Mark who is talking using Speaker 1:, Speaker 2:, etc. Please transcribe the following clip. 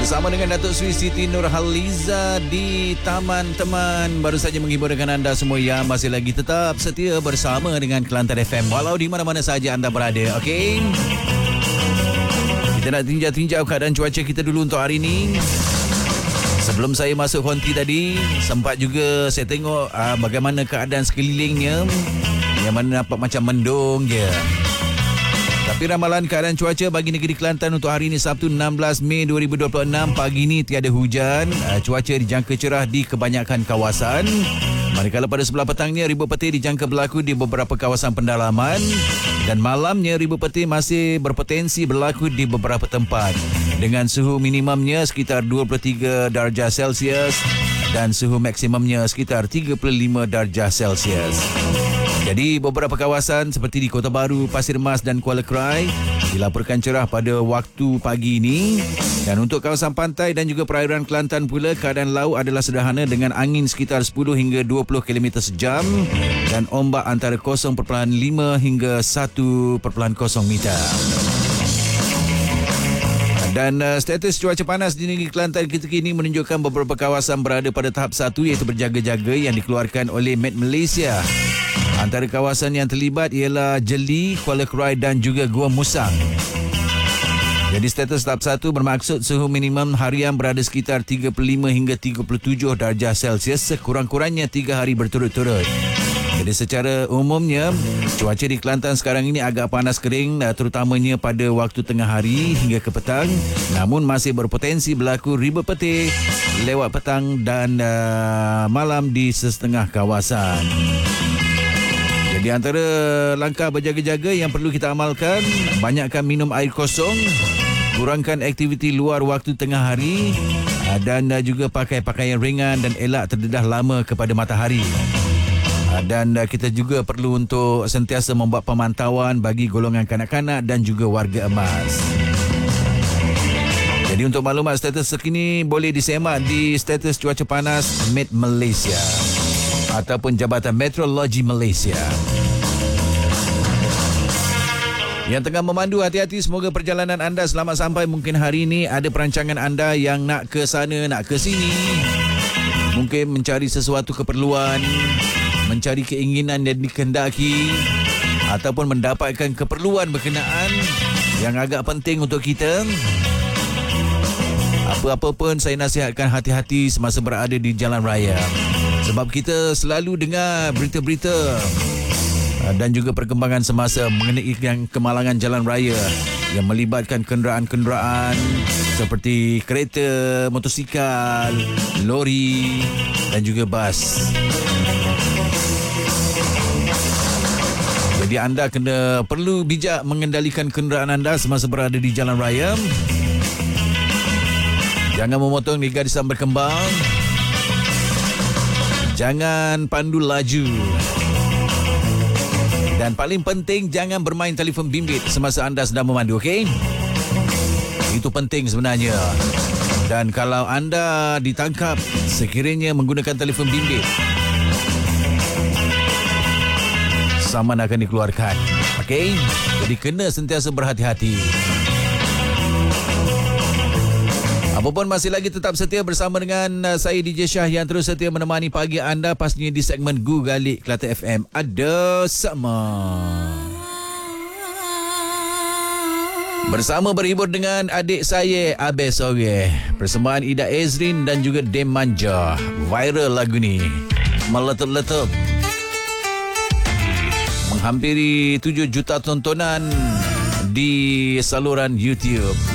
Speaker 1: Bersama dengan Datuk Sri Siti Nurhaliza di Taman Teman. Baru saja menghibur dengan anda semua yang masih lagi tetap setia bersama dengan Kelantan FM walau di mana-mana saja anda berada. Okey, kita nak tinjau keadaan cuaca kita dulu untuk hari ini. Sebelum saya masuk konti tadi, sempat juga saya tengok bagaimana keadaan sekelilingnya, yang mana nampak macam mendung je. Tapi ramalan keadaan cuaca bagi negeri Kelantan untuk hari ini Sabtu 16 Mei 2026, pagi ini tiada hujan, cuaca dijangka cerah di kebanyakan kawasan. Manakala pada sebelah petangnya ribut petir dijangka berlaku di beberapa kawasan pendalaman, dan malamnya ribut petir masih berpotensi berlaku di beberapa tempat dengan suhu minimumnya sekitar 23 darjah Celsius dan suhu maksimumnya sekitar 35 darjah Celsius. Jadi beberapa kawasan seperti di Kota Baru, Pasir Mas dan Kuala Krai dilaporkan cerah pada waktu pagi ini. Dan untuk kawasan pantai dan juga perairan Kelantan pula, keadaan laut adalah sederhana dengan angin sekitar 10 hingga 20 km sejam dan ombak antara 0.5 hingga 1.0 meter. Dan status cuaca panas di negeri Kelantan ketika ini menunjukkan beberapa kawasan berada pada tahap 1 iaitu berjaga-jaga yang dikeluarkan oleh Met Malaysia. Antara kawasan yang terlibat ialah Jeli, Kuala Krai dan juga Gua Musang. Jadi status tahap 1 bermaksud suhu minimum harian berada sekitar 35 hingga 37 darjah Celsius sekurang-kurangnya 3 hari berturut-turut. Jadi secara umumnya cuaca di Kelantan sekarang ini agak panas kering, terutamanya pada waktu tengah hari hingga ke petang, namun masih berpotensi berlaku ribut petir lewat petang dan malam di setengah kawasan. Jadi antara langkah berjaga-jaga yang perlu kita amalkan, banyakkan minum air kosong, kurangkan aktiviti luar waktu tengah hari dan juga pakai pakaian ringan dan elak terdedah lama kepada matahari. Dan kita juga perlu untuk sentiasa membuat pemantauan bagi golongan kanak-kanak dan juga warga emas. Jadi untuk maklumat status terkini boleh disemak di status cuaca panas Met Malaysia ataupun Jabatan Meteorologi Malaysia. Yang tengah memandu, hati-hati, semoga perjalanan anda selamat sampai. Mungkin hari ini ada perancangan anda yang nak ke sana, nak ke sini, mungkin mencari sesuatu keperluan, mencari keinginan yang dikehendaki ataupun mendapatkan keperluan berkenaan yang agak penting untuk kita. Apa-apa pun saya nasihatkan hati-hati semasa berada di jalan raya. Sebab kita selalu dengar berita-berita dan juga perkembangan semasa mengenai kemalangan jalan raya yang melibatkan kenderaan-kenderaan seperti kereta, motosikal, lori dan juga bas. Jadi anda perlu bijak mengendalikan kenderaan anda semasa berada di jalan raya. Jangan memotong di garisan berkembang. Jangan pandu laju. Dan paling penting, jangan bermain telefon bimbit semasa anda sedang memandu, okey? Itu penting sebenarnya. Dan kalau anda ditangkap sekiranya menggunakan telefon bimbit, saman akan dikeluarkan. Okey? Jadi kena sentiasa berhati-hati. Apapun masih lagi tetap setia bersama dengan saya DJ Syah yang terus setia menemani pagi anda pastinya di segmen Gu Galik Kelantan FM. Ada sama. Bersama berhibur dengan adik saya Abes Sore. Persembahan Ida Ezrin dan juga Dem Manja. Viral lagu ni. Meletup-letup. Menghampiri 7 juta tontonan di saluran YouTube.